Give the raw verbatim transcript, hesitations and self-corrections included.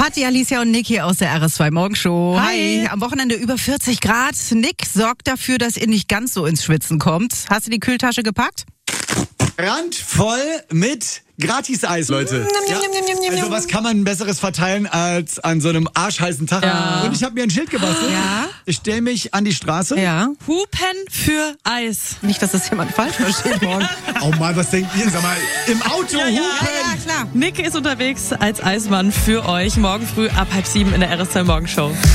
Kathi, Alicia und Nick hier aus der R S zwei Morgenshow. Hi. Hi. Am Wochenende über vierzig Grad. Nick sorgt dafür, dass ihr nicht ganz so ins Schwitzen kommt. Hast du die Kühltasche gepackt? Randvoll mit Gratis-Eis, Leute. Ja, also was kann man Besseres verteilen als an so einem arschheißen Tag? Ja. Und ich habe mir ein Schild gebastelt. Ja. Ich stelle mich an die Straße. Ja. Hupen für Eis. Nicht, dass das jemand falsch versteht morgen. Oh Mann, was denkt ihr? Sag mal, im Auto Ja, ja. hupen. Ja, klar. Nick ist unterwegs als Eismann für euch. Morgen früh ab halb sieben in der R S zwei Morgenshow.